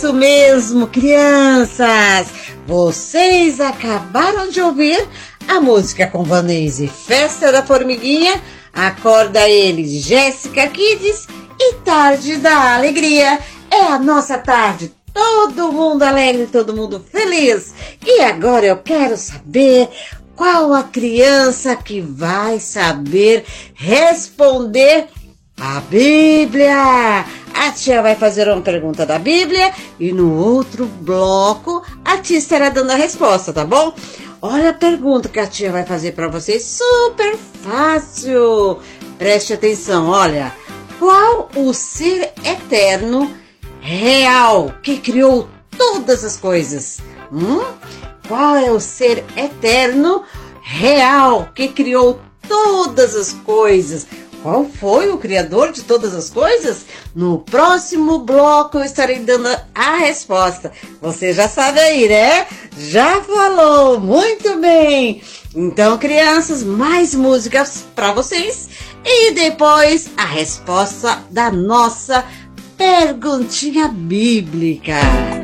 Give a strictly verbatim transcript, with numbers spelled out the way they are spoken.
Isso mesmo, crianças! Vocês acabaram de ouvir a música com Vanese, Festa da Formiguinha, Acorda Ele, Jéssica Kids e Tarde da Alegria. É a nossa tarde, todo mundo alegre, todo mundo feliz. E agora eu quero saber qual a criança que vai saber responder a Bíblia. A tia vai fazer uma pergunta da Bíblia e no outro bloco a tia estará dando a resposta, tá bom? Olha a pergunta que a tia vai fazer para vocês, super fácil. Preste atenção, olha. Qual o ser eterno real que criou todas as coisas? Hum? Qual é o ser eterno real que criou todas as coisas? Qual foi o criador de todas as coisas? No próximo bloco eu estarei dando a resposta. Você já sabe aí, né? Já falou, muito bem. Então, crianças, mais músicas para vocês e depois a resposta da nossa perguntinha bíblica.